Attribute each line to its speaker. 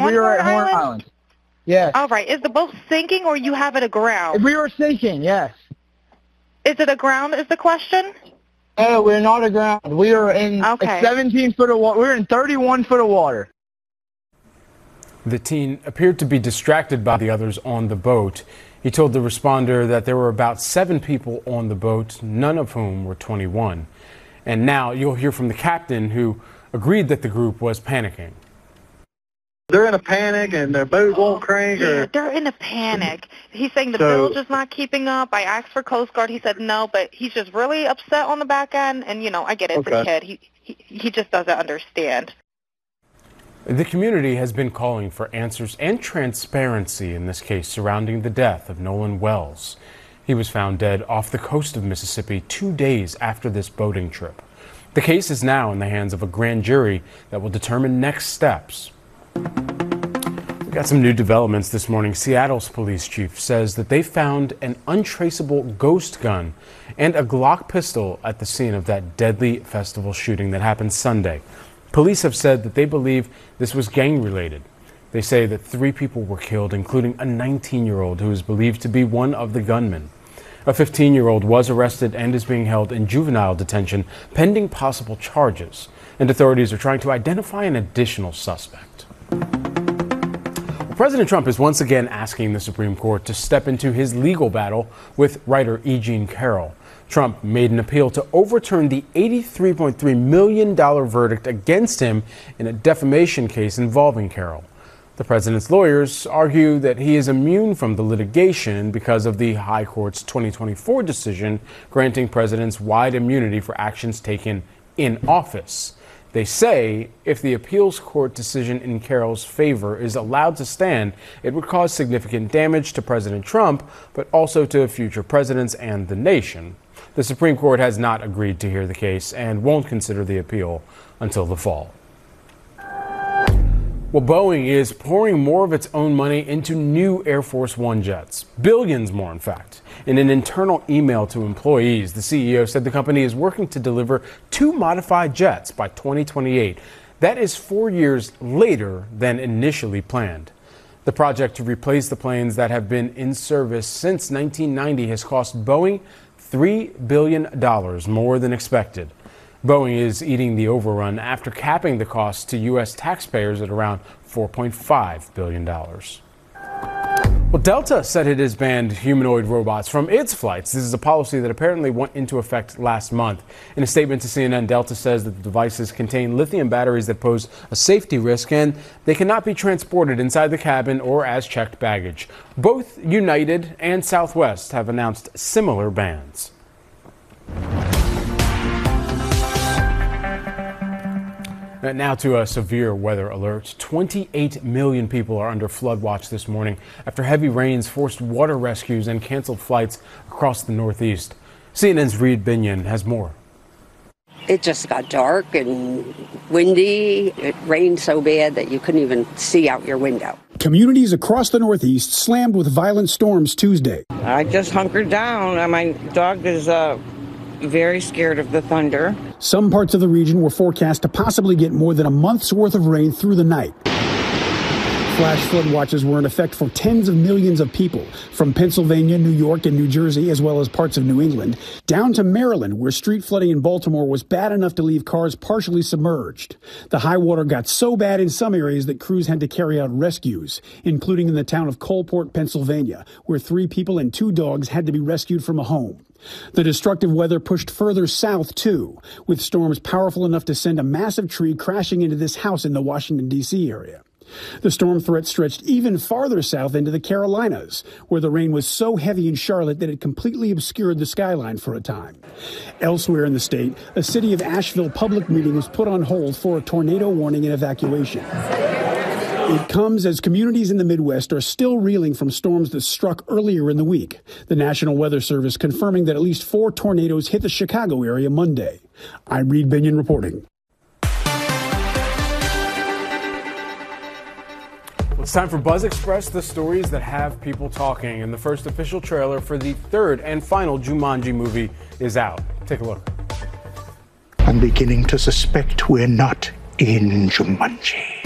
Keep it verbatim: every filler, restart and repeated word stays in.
Speaker 1: we were
Speaker 2: Horn
Speaker 1: at Horn
Speaker 2: Island?
Speaker 1: Island. Yes.
Speaker 2: All right. Is the boat sinking or you have it aground?
Speaker 1: We were sinking, yes.
Speaker 2: Is it aground is the question?
Speaker 1: No, we're not aground. We are in
Speaker 2: Okay.
Speaker 1: seventeen foot of water. We're in thirty-one foot of water.
Speaker 3: The teen appeared to be distracted by the others on the boat. He told the responder that there were about seven people on the boat, none of whom were twenty-one. And now you'll hear from the captain, who agreed that the group was panicking.
Speaker 4: They're in a panic and their boat won't crank.
Speaker 2: Yeah,
Speaker 4: Or...
Speaker 2: they're in a panic. He's saying the
Speaker 4: So-
Speaker 2: bilge is not keeping up. I asked for Coast Guard. He said no, but he's just really upset on the back end. And, you know, I get it. It's a
Speaker 4: Okay.
Speaker 2: kid. He, he, he just doesn't understand.
Speaker 3: The community has been calling for answers and transparency in this case surrounding the death of Nolan Wells. He was found dead off the coast of Mississippi two days after this boating trip. The case is now in the hands of a grand jury that will determine next steps. We got some new developments this morning. Seattle's police chief says that they found an untraceable ghost gun and a Glock pistol at the scene of that deadly festival shooting that happened Sunday. Police have said that they believe this was gang-related. They say that three people were killed, including a nineteen-year-old who is believed to be one of the gunmen. A fifteen-year-old was arrested and is being held in juvenile detention pending possible charges, and authorities are trying to identify an additional suspect. President Trump is once again asking the Supreme Court to step into his legal battle with writer E. Jean Carroll. Trump made an appeal to overturn the eighty-three point three million dollars verdict against him in a defamation case involving Carroll. The president's lawyers argue that he is immune from the litigation because of the High Court's twenty twenty-four decision granting presidents wide immunity for actions taken in office. They say if the appeals court decision in Carroll's favor is allowed to stand, it would cause significant damage to President Trump, but also to future presidents and the nation. The Supreme Court has not agreed to hear the case and won't consider the appeal until the fall. Well, Boeing is pouring more of its own money into new Air Force One jets. Billions more, in fact. In an internal email to employees, the C E O said the company is working to deliver two modified jets by twenty twenty-eight. That is four years later than initially planned. The project to replace the planes that have been in service since nineteen ninety has cost Boeing three billion dollars more than expected. Boeing is eating the overrun after capping the cost to U S taxpayers at around four point five billion dollars. Well, Delta said it has banned humanoid robots from its flights. This is a policy that apparently went into effect last month. In a statement to C N N, Delta says that the devices contain lithium batteries that pose a safety risk and they cannot be transported inside the cabin or as checked baggage. Both United and Southwest have announced similar bans. Now to a severe weather alert. twenty-eight million people are under flood watch this morning after heavy rains forced water rescues and canceled flights across the Northeast. C N N's Reed Binion has more.
Speaker 5: It just got dark and windy. It rained so bad that you couldn't even see out your window.
Speaker 6: Communities across the Northeast slammed with violent storms Tuesday.
Speaker 7: I just hunkered down. My dog is uh, very scared of the thunder.
Speaker 6: Some parts of the region were forecast to possibly get more than a month's worth of rain through the night. Flash flood watches were in effect for tens of millions of people, from Pennsylvania, New York, and New Jersey, as well as parts of New England, down to Maryland, where street flooding in Baltimore was bad enough to leave cars partially submerged. The high water got so bad in some areas that crews had to carry out rescues, including in the town of Coalport, Pennsylvania, where three people and two dogs had to be rescued from a home. The destructive weather pushed further south, too, with storms powerful enough to send a massive tree crashing into this house in the Washington, D C area. The storm threat stretched even farther south into the Carolinas, where the rain was so heavy in Charlotte that it completely obscured the skyline for a time. Elsewhere in the state, a City of Asheville public meeting was put on hold for a tornado warning and evacuation. It comes as communities in the Midwest are still reeling from storms that struck earlier in the week. The National Weather Service confirming that at least four tornadoes hit the Chicago area Monday. I'm Reed Binion reporting.
Speaker 3: It's time for Buzz Express, the stories that have people talking. And the first official trailer for the third and final Jumanji movie is out. Take a look.
Speaker 8: I'm beginning to suspect we're not in Jumanji.